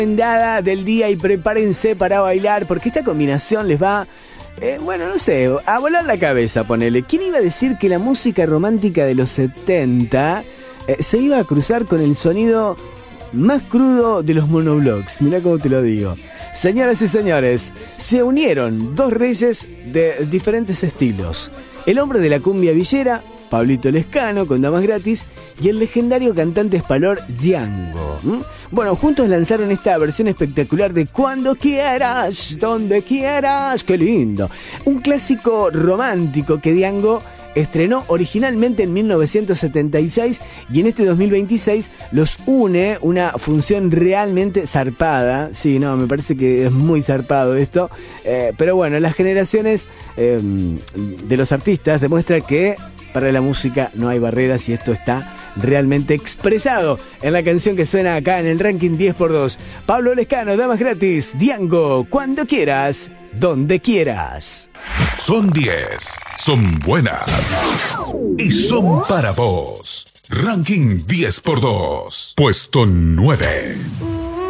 recomendada del día y prepárense para bailar porque esta combinación les va, no sé, a volar la cabeza, ponele. ¿Quién iba a decir que la música romántica de los 70 se iba a cruzar con el sonido más crudo de los monoblocks? Mirá cómo te lo digo. Señoras y señores, se unieron dos reyes de diferentes estilos. El hombre de la cumbia villera, Pablito Lescano, con Damas Gratis, y el legendario cantante español Django. Bueno, juntos lanzaron esta versión espectacular de Cuando quieras, donde quieras, qué lindo. Un clásico romántico que Django estrenó originalmente en 1976 y en este 2026 los une una función realmente zarpada. Sí, no, me parece que es muy zarpado esto. Pero bueno, las generaciones de los artistas demuestran que para la música no hay barreras y esto está realmente expresado en la canción que suena acá en el ranking 10x2. Pablo Lescano, Damas Gratis, Django, Cuando quieras, donde quieras. Son 10, son buenas y son para vos. Ranking 10x2, puesto 9.